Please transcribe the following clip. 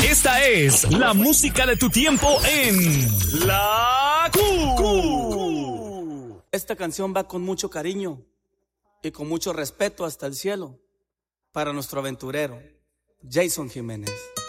Esta es la música de tu tiempo en La Q. Esta canción va con mucho cariño y con mucho respeto hasta el cielo para nuestro aventurero, Jason Jiménez.